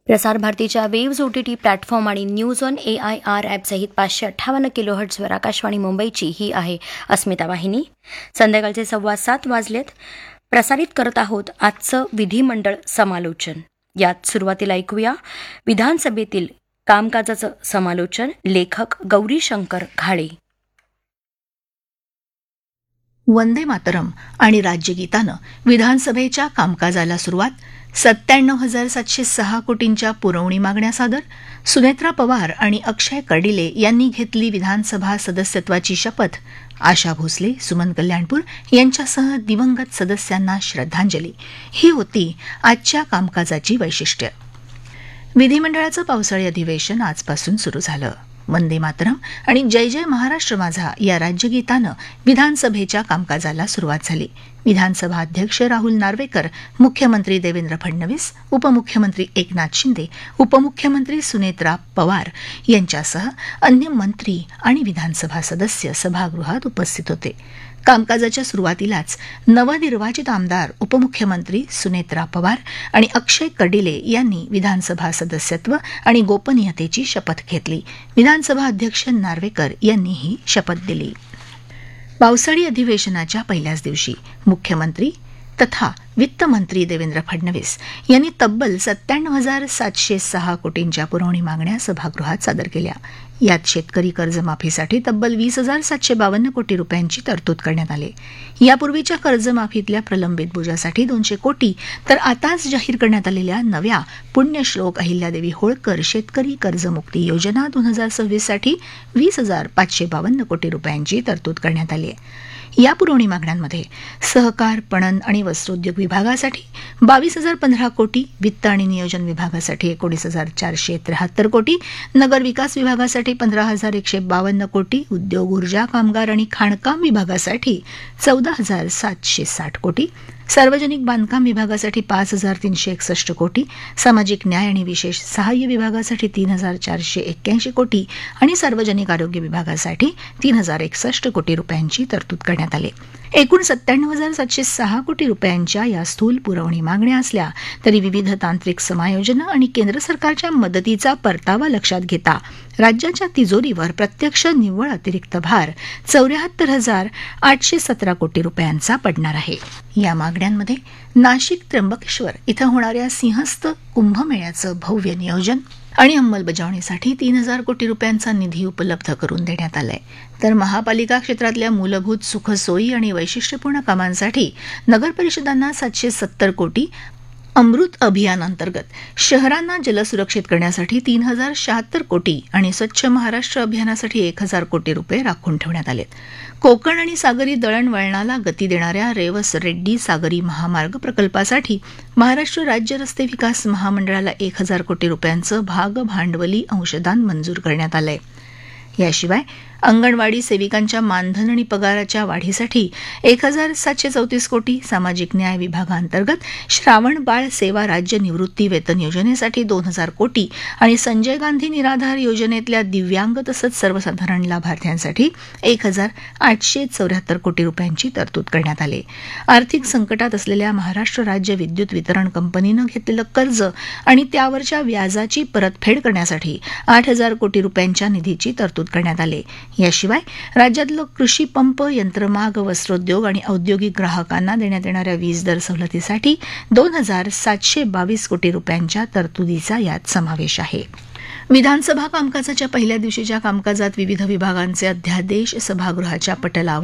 प्रसार भारतीच्या waves OTT platform आणि न्यूज ऑन AIR ॲपसहित 558 किलोहर्ट्झवर आकाशवाणी मुंबईची ही आहे अस्मिता वाहिनी. संध्याकाळचे 7:15 वाजलेत. प्रसारित करत आहोत आजचं विधिमंडळ समालोचन. यात सुरुवातीला ऐकूया विधानसभेतील कामकाजाचं समालोचन. लेखक गौरीशंकर घाळे. वंदे मातरम आणि राज्यगीतानं विधानसभेच्या कामकाजाला सुरुवात. 97,706 कोटींच्या पुरवणी मागण्या सादर. सुनेत्रा पवार आणि अक्षय कर्डिले यांनी घेतली विधानसभा सदस्यत्वाची शपथ. आशा भोसले, सुमन कल्याणपूर यांच्यासह दिवंगत सदस्यांना श्रद्धांजली. ही होती आजच्या कामकाजाची वैशिष्ट्य. विधिमंडळाचं पावसाळी अधिवेशन आजपासून सुरू झालं. वंदे मातरम आणि जय जय महाराष्ट्र माझा या राज्यगीतानं विधानसभेच्या कामकाजाला सुरुवात झाली. विधानसभा अध्यक्ष राहुल नार्वेकर, मुख्यमंत्री देवेंद्र फडणवीस, उपमुख्यमंत्री एकनाथ शिंदे, उपमुख्यमंत्री सुनेत्रा पवार यांच्यासह अन्य मंत्री आणि विधानसभा सदस्य सभागृहात उपस्थित होते. कामकाजाच्या सुरुवातीलाच नवनिर्वाचित आमदार उपमुख्यमंत्री सुनेत्रा पवार आणि अक्षय कर्डिले यांनी विधानसभा सदस्यत्व आणि गोपनीयतेची शपथ घेतली. विधानसभा अध्यक्ष नार्वेकर यांनी ही शपथ दिली. पावसाळी अधिवेशनाच्या पहिल्याच दिवशी मुख्यमंत्री तथा वित्तमंत्री देवेंद्र फडणवीस यांनी तब्बल 97,706 कोटींच्या पुरवणी मागण्या सभागृहात सादर केल्या. यात शेतकरी कर्जमाफीसाठी तब्बल 20,752 कोटी रुपयांची तरतूद करण्यात आली. यापूर्वीच्या कर्जमाफीतल्या प्रलंबित बोजासाठी 200 कोटी तर आताच जाहीर करण्यात आलेल्या नव्या पुण्यश्लोक अहिल्यादेवी होळकर शेतकरी कर्जमुक्ती योजना 2026 साठी 20,552 कोटी रुपयांची तरतूद करण्यात आली आहे. या पुरवणी मागण्यांमध्ये सहकार, पणन आणि वस्त्रोद्योग विभागासाठी 22,015 कोटी, वित्त आणि नियोजन विभागासाठी 19,473 कोटी, नगर विकास विभागासाठी 15,152 कोटी, उद्योग, ऊर्जा, कामगार आणि खाणकाम विभागासाठी 14,760 कोटी, सार्वजनिक बांधकाम विभागासाठी 5,361 कोटी, सामाजिक न्याय आणि विशेष सहाय्य विभागासाठी 3,481 कोटी आणि सार्वजनिक आरोग्य विभागासाठी 3,061 कोटी रुपयांची तरतूद करण्यात आली. एकूण 97,706 कोटी रुपयांच्या या स्थूल पुरवणी मागण्या असल्या तरी विविध तांत्रिक समायोजनं आणि केंद्र सरकारच्या मदतीचा परतावा लक्षात घेता राज्याच्या तिजोरीवर प्रत्यक्ष निव्वळ अतिरिक्त भार 74,817 कोटी रुपयांचा पडणार आहे. या मागण्यांमध्ये नाशिक त्र्यंबकेश्वर इथं होणाऱ्या सिंहस्थ कुंभमेळ्याचं भव्य नियोजन आणि अंमलबजावणीसाठी 3,000 कोटी रुपयांचा निधी उपलब्ध करून देण्यात आलाय. तर महापालिका क्षेत्रातल्या मूलभूत सुखसोयी आणि वैशिष्ट्यपूर्ण कामांसाठी नगरपरिषदांना 770 कोटी, अमृत अभियानांतर्गत शहरांना जलसुरक्षित करण्यासाठी 3,076 कोटी आणि स्वच्छ महाराष्ट्र अभियानासाठी 1,000 कोटी रुपये राखून ठेवण्यात आलेत. कोकण आणि सागरी दळणवळणाला गती देणाऱ्या रेवस रेड्डी सागरी महामार्ग प्रकल्पासाठी महाराष्ट्र राज्य रस्ते विकास महामंडळाला 1,000 कोटी रुपयांचं भाग भांडवली अंशदान मंजूर करण्यात आलंय. याशिवाय अंगणवाडी सेविकांच्या मानधन आणि पगाराच्या वाढीसाठी 1,734 कोटी, सामाजिक न्याय विभागांतर्गत श्रावण बाळ सेवा राज्य निवृत्ती वेतन योजनेसाठी 2,000 कोटी आणि संजय गांधी निराधार योजनेतल्या दिव्यांग तसंच सर्वसाधारण लाभार्थ्यांसाठी 1,874 कोटी रुपयांची तरतूद करण्यात आली. आर्थिक संकटात असलेल्या महाराष्ट्र राज्य विद्युत वितरण कंपनीनं घेतलेलं कर्ज आणि त्यावरच्या व्याजाची परतफेड करण्यासाठी 8,000 कोटी रुपयांच्या निधीची तरतूद करण्यात आली. याशिवाय राज्यातलं कृषी पंप, यंत्रमाग, वस्त्रोद्योग आणि औद्योगिक ग्राहकांना देण्यात येणाऱ्या वीज दर सवलतीसाठी 2,722 कोटी रुपयांच्या तरतुदीचा यात समावेश आहे. विधानसभा कामकाजाच्या पहिल्या दिवशीच्या कामकाजात विविध विभागांचे अध्यादेश सभागृहाच्या पटलावर